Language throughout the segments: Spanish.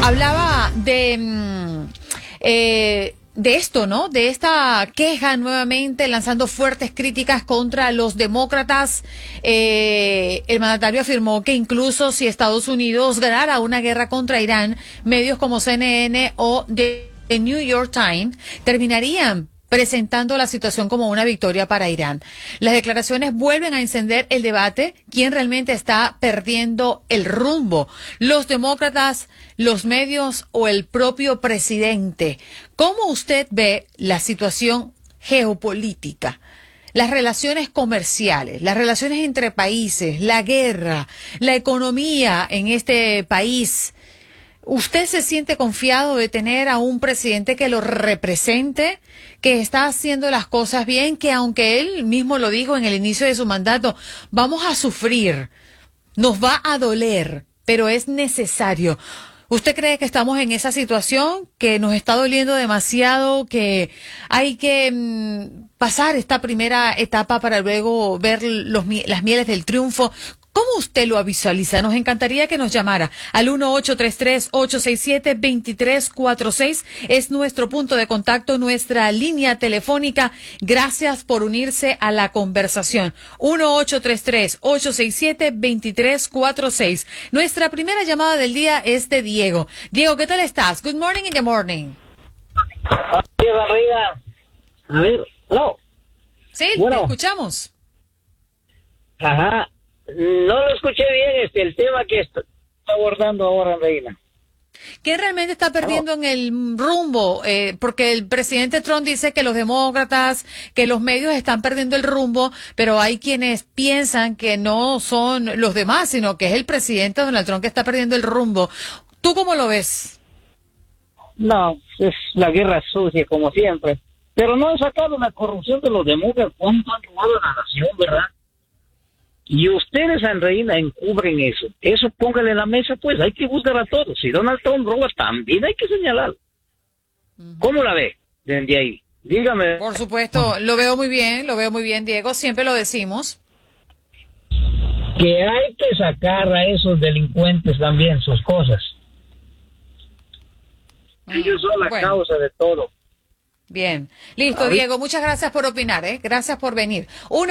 hablaba de esto, ¿no? De esta queja nuevamente, lanzando fuertes críticas contra los demócratas. El mandatario afirmó que incluso si Estados Unidos ganara una guerra contra Irán, medios como CNN o The New York Times terminarían presentando la situación como una victoria para Irán. Las declaraciones vuelven a encender el debate: ¿quién realmente está perdiendo el rumbo? ¿Los demócratas, los medios o el propio presidente? ¿Cómo usted ve la situación geopolítica, las relaciones comerciales, las relaciones entre países, la guerra, la economía en este país? ¿Usted se siente confiado de tener a un presidente que lo represente, que está haciendo las cosas bien, que aunque él mismo lo dijo en el inicio de su mandato, vamos a sufrir, nos va a doler, pero es necesario? ¿Usted cree que estamos en esa situación, que nos está doliendo demasiado, que hay que pasar esta primera etapa para luego ver las mieles del triunfo? ¿Cómo usted lo visualiza? Nos encantaría que nos llamara al 1-833-867-2346. Es nuestro punto de contacto, nuestra línea telefónica. Gracias por unirse a la conversación. 1-833-867-2346. Nuestra primera llamada del día es de Diego. Diego, ¿qué tal estás? Good morning in the morning. A ver, no. Sí, bueno, te escuchamos. Ajá. No lo escuché bien el tema que está abordando ahora, Reina. ¿Quién realmente está perdiendo en el rumbo? Porque el presidente Trump dice que los demócratas, que los medios están perdiendo el rumbo, pero hay quienes piensan que no son los demás, sino que es el presidente Donald Trump que está perdiendo el rumbo. ¿Tú cómo lo ves? No, es la guerra sucia, como siempre. Pero no han sacado la corrupción de los demócratas. ¿Cuánto han robado a la nación, verdad? Y ustedes, San Reina, encubren eso. Eso póngale en la mesa, pues. Hay que buscar a todos. Si Donald Trump roba, también hay que señalarlo. ¿Cómo la ve desde ahí? Dígame. Por supuesto, lo veo muy bien, Diego. Siempre lo decimos. Que hay que sacar a esos delincuentes también sus cosas. Ellos son la causa de todo. Bien, listo, Diego, muchas gracias por opinar, gracias por venir.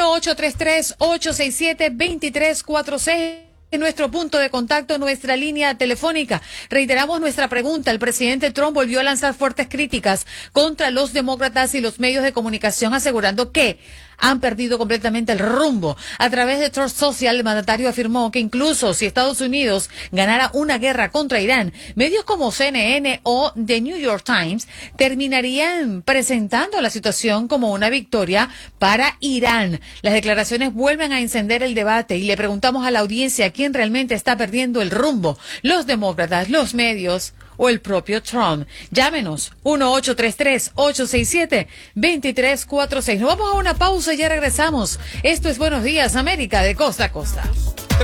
1-833-867-2346, nuestro punto de contacto, nuestra línea telefónica. Reiteramos nuestra pregunta: el presidente Trump volvió a lanzar fuertes críticas contra los demócratas y los medios de comunicación, asegurando que han perdido completamente el rumbo. A través de Truth Social, el mandatario afirmó que incluso si Estados Unidos ganara una guerra contra Irán, medios como CNN o The New York Times terminarían presentando la situación como una victoria para Irán. Las declaraciones vuelven a encender el debate y le preguntamos a la audiencia quién realmente está perdiendo el rumbo: los demócratas, los medios o el propio Trump. Llámenos 1-833-867-2346. Nos vamos a una pausa y ya regresamos. Esto es Buenos Días América, de costa a costa.